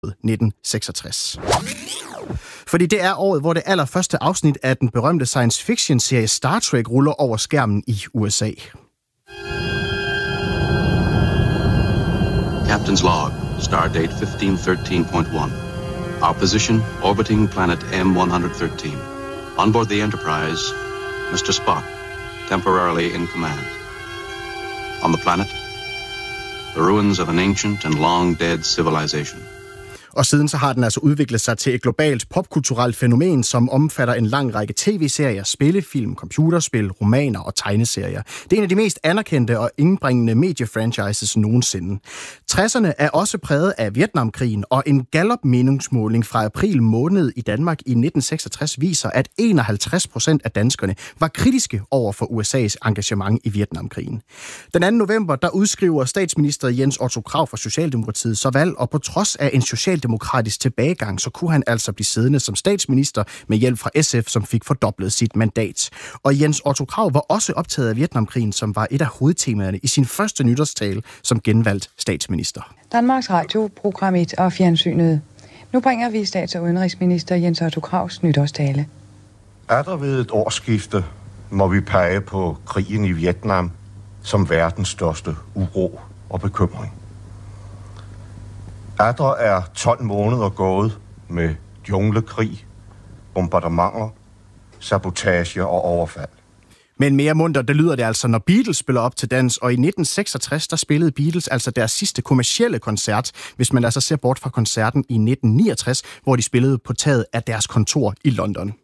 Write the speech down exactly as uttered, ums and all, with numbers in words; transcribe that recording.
nitten seksogtres. Fordi det er året, hvor det allerførste afsnit af den berømte science fiction-serie Star Trek ruller over skærmen i U S A. Captain's log, stardate fifteen thirteen point one. Our position, orbiting planet M one thirteen. On board the Enterprise, Mister Spock, temporarily in command. On the planet, the ruins of an ancient and long-dead civilization. Og siden så har den altså udviklet sig til et globalt popkulturelt fænomen, som omfatter en lang række tv-serier, spillefilm, computerspil, romaner og tegneserier. Det er en af de mest anerkendte og indbringende mediefranchises nogensinde. tresserne er også præget af Vietnamkrigen, og en Gallup-meningsmåling fra april måned i Danmark i nitten seksogtres viser, at enoghalvtreds procent af danskerne var kritiske over for U S A's engagement i Vietnamkrigen. Den anden november, der udskriver statsminister Jens Otto Krag fra Socialdemokratiet så valg, og på trods af en social demokratisk tilbagegang, så kunne han altså blive siddende som statsminister med hjælp fra S F, som fik fordoblet sit mandat. Og Jens Otto Krag var også optaget af Vietnamkrigen, som var et af hovedtemaerne i sin første nytårstale som genvalgt statsminister. Danmarks Radio, Program et og Fjernsynet. Nu bringer vi stats- og udenrigsminister Jens Otto Krags nytårstale. Er der ved et årsskifte, må vi pege på krigen i Vietnam som verdens største uro og bekymring. Atter er tolv måneder gået med junglekrig, bombardementer, sabotage og overfald. Men mere munter, det lyder det altså, når Beatles spiller op til dans, og i nitten seksogtres, der spillede Beatles altså deres sidste kommercielle koncert, hvis man altså ser bort fra koncerten i nitten niogtres, hvor de spillede på taget af deres kontor i London.